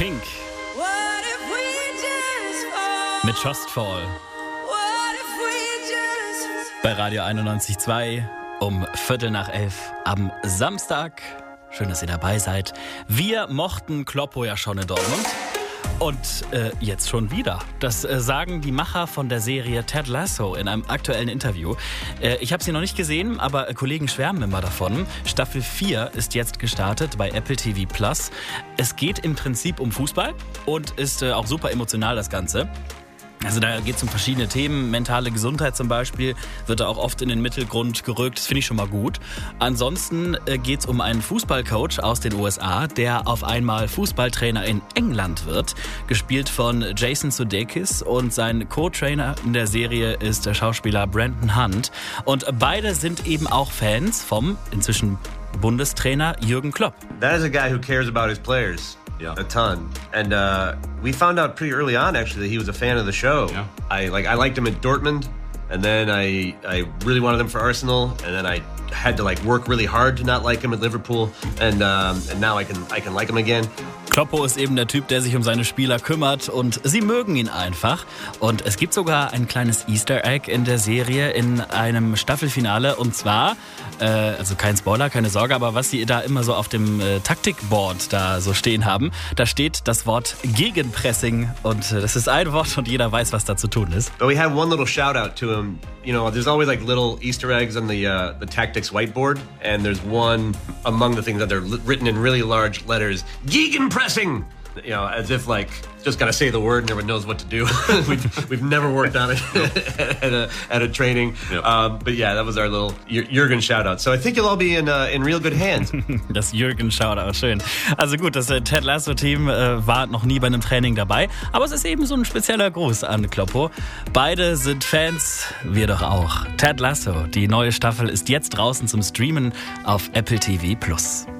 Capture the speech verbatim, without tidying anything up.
Pink mit Just Fall bei Radio einundneunzig Komma zwei um Viertel nach elf am Samstag. Schön, dass ihr dabei seid. Wir mochten Kloppo ja schon in Dortmund. Und äh, jetzt schon wieder. Das äh, sagen die Macher von der Serie Ted Lasso in einem aktuellen Interview. Äh, ich habe sie noch nicht gesehen, aber äh, Kollegen schwärmen immer davon. Staffel vier ist jetzt gestartet bei Apple T V Plus. Es geht im Prinzip um Fußball und ist äh, auch super emotional, das Ganze. Also da geht es um verschiedene Themen, mentale Gesundheit zum Beispiel, wird da auch oft in den Mittelgrund gerückt, das finde ich schon mal gut. Ansonsten äh, geht es um einen Fußballcoach aus den U S A, der auf einmal Fußballtrainer in England wird, gespielt von Jason Sudeikis, und sein Co-Trainer in der Serie ist der Schauspieler Brendan Hunt. Und beide sind eben auch Fans vom inzwischen Bundestrainer Jürgen Klopp. That is a guy who cares about his players. Yeah. A ton. And uh, we found out pretty early on, actually, that he was a fan of the show. Yeah. I like I liked him at Dortmund, and then I I really wanted him for Arsenal, and then I had to like work really hard to not like him at Liverpool, and um, and now I can I can like him again. Kloppo ist eben der Typ, der sich um seine Spieler kümmert, und sie mögen ihn einfach. Und es gibt sogar ein kleines Easter Egg in der Serie in einem Staffelfinale, und zwar, äh, also kein Spoiler, keine Sorge, aber was sie da immer so auf dem äh, Taktikboard da so stehen haben, da steht das Wort Gegenpressing, und äh, das ist ein Wort und jeder weiß, was da zu tun ist. But we had one little shout out to him. You know, there's always like little Easter eggs on the uh, the tactics whiteboard, and there's one among the things that they're written in really large letters: Gegenpressing. You know, as if like just gotta say the word and everyone knows what to do. we've, we've never worked on it at a at a training. Yep. Um, but yeah, that was our little Jürgen Shoutout. So I think you'll all be in uh, in real good hands. Das Jürgen Shoutout, schön. Also gut, das äh, Ted Lasso Team äh, war noch nie bei einem Training dabei, aber es ist eben so ein spezieller Gruß an Kloppo. Beide sind Fans, wir doch auch. Ted Lasso, die neue Staffel ist jetzt draußen zum Streamen auf Apple T V Plus.